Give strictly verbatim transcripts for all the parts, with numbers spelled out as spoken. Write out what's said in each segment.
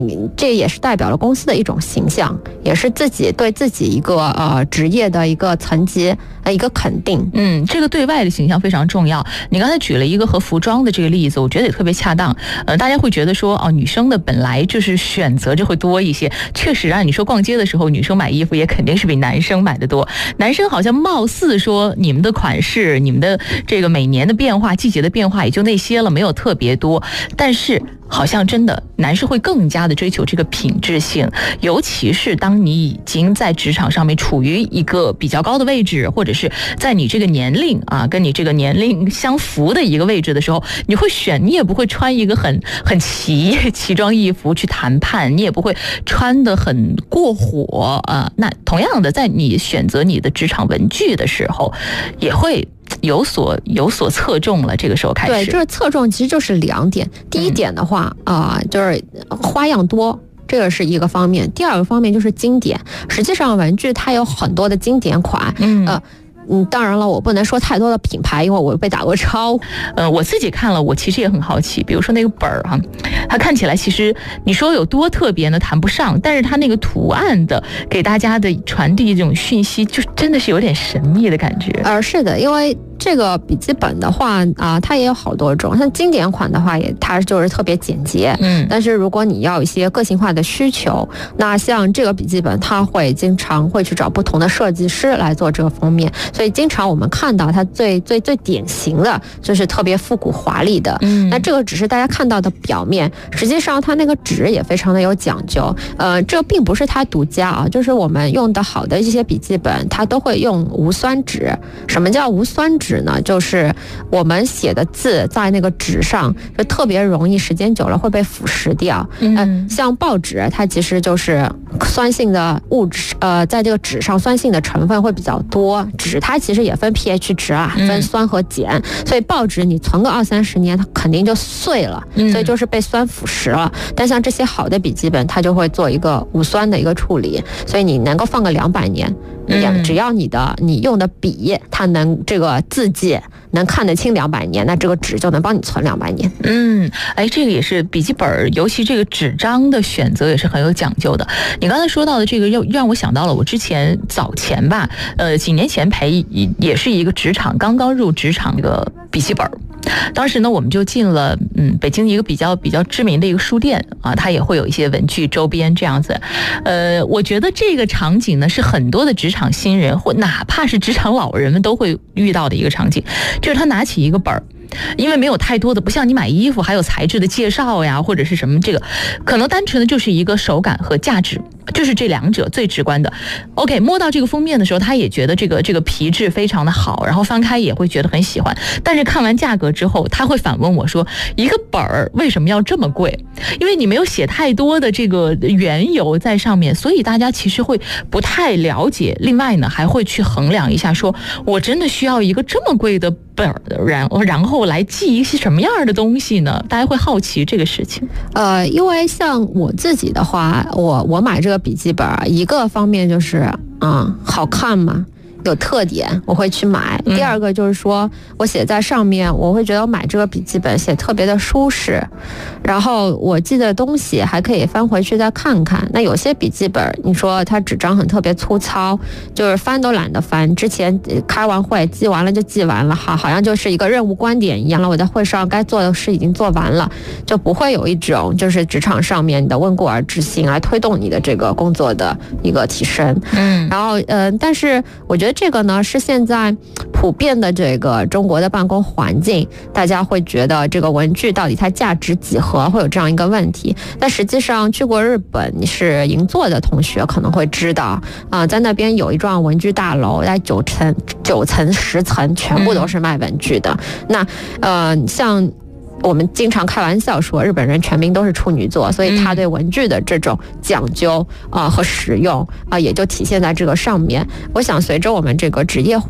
这也是代表了公司的一种形象，也是自己对自己一个呃职业的一个层级呃一个肯定。 嗯，这个对外的形象非常重要。你刚才举了一个和服装的这个例子，我觉得也特别恰当。呃，大家会觉得说哦，女生的本来就是选择就会多一些。确实啊，你说逛街的时候，女生买衣服也肯定是比男生买的多。男生好像貌似说你们的款式、你们的这个每年的变化、季节的变化也就那些了，没有特别多。但是好像真的男士会更加的追求这个品质性，尤其是当你已经在职场上面处于一个比较高的位置，或者是在你这个年龄啊跟你这个年龄相符的一个位置的时候，你会选，你也不会穿一个很很奇奇装异服去谈判，你也不会穿得很过火啊。那同样的，在你选择你的职场文具的时候，也会有所有所侧重了。这个时候开始， 对，这个侧重其实就是两点。第一点的话啊、呃，就是花样多。这个是一个方面，第二个方面就是经典。实际上，文具它有很多的经典款，嗯呃。嗯，当然了，我不能说太多的品牌，因为我被打过抄。 呃，我自己看了，我其实也很好奇。比如说那个本儿哈，它看起来其实你说有多特别呢，谈不上。但是它那个图案的给大家的传递这种讯息，就真的是有点神秘的感觉。 呃，是的，因为这个笔记本的话啊、呃，它也有好多种。像经典款的话也，它就是特别简洁。嗯。但是如果你要有一些个性化的需求，那像这个笔记本，它会经常会去找不同的设计师来做这个封面。所以经常我们看到它最最最典型的就是特别复古华丽的，嗯，那这个只是大家看到的表面，实际上它那个纸也非常的有讲究，呃，这并不是它独家啊，就是我们用的好的一些笔记本，它都会用无酸纸。什么叫无酸纸呢？就是我们写的字在那个纸上就特别容易时间久了会被腐蚀掉，嗯、呃，像报纸它其实就是酸性的物质，呃，在这个纸上酸性的成分会比较多，纸它其实也分 pH 值啊，分酸和碱，嗯、所以报纸你存个二三十年，它肯定就碎了，嗯、所以就是被酸腐蚀了。但像这些好的笔记本，它就会做一个无酸的一个处理，所以你能够放个两百年，嗯、只要你的你用的笔，它能这个字迹能看得清两百年，那这个纸就能帮你存两百年。 嗯，哎，这个也是笔记本，尤其这个纸张的选择也是很有讲究的。你刚才说到的这个，又让我想到了我之前早前吧，呃，几年前陪也是一个职场刚刚入职场一个笔记本。当时呢，我们就进了嗯北京一个比较比较知名的一个书店啊，它也会有一些文具周边这样子。呃，我觉得这个场景呢是很多的职场新人或哪怕是职场老人们都会遇到的一个场景，就是他拿起一个本儿。因为没有太多的，不像你买衣服还有材质的介绍呀，或者是什么，这个可能单纯的就是一个手感和价值，就是这两者最直观的。OK， 摸到这个封面的时候，他也觉得这个这个皮质非常的好，然后翻开也会觉得很喜欢。但是看完价格之后，他会反问我说：“一个本儿为什么要这么贵？因为你没有写太多的这个缘由在上面，所以大家其实会不太了解。另外呢，还会去衡量一下说，我真的需要一个这么贵的本儿，然然后来记一些什么样的东西呢？大家会好奇这个事情。 呃，因为像我自己的话，我我买这个笔记本，一个方面就是嗯好看嘛，有特点我会去买。第二个就是说我写在上面，我会觉得我买这个笔记本写特别的舒适，然后我记的东西还可以翻回去再看看。那有些笔记本你说它纸张很特别粗糙，就是翻都懒得翻，之前开完会记完了就记完了，好好像就是一个任务观点一样了，我在会上该做的事已经做完了，就不会有一种就是职场上面的温故而知新来推动你的这个工作的一个提升。嗯，然后呃，但是我觉得这个呢是现在普遍的这个中国的办公环境，大家会觉得这个文具到底它价值几何，会有这样一个问题。但实际上去过日本你是银座的同学可能会知道啊、呃，在那边有一幢文具大楼，在九层九层十层全部都是卖文具的。嗯、那呃像我们经常开玩笑说日本人全民都是处女座，所以他对文具的这种讲究啊、呃、和使用啊、呃、也就体现在这个上面。我想随着我们这个职业化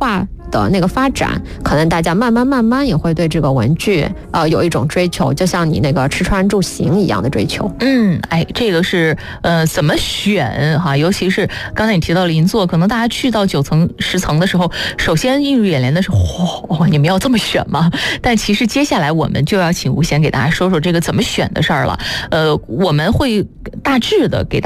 的那个发展，可能大家慢慢慢慢也会对这个文具呃有一种追求，就像你那个吃穿住行一样的追求。 嗯，哎，这个是呃怎么选哈？尤其是刚才你提到邻座，可能大家去到九层十层的时候，首先映入眼帘的是，哦，你们要这么选吗？但其实接下来我们就要请吴贤给大家说说这个怎么选的事儿了。呃，我们会大致的给大家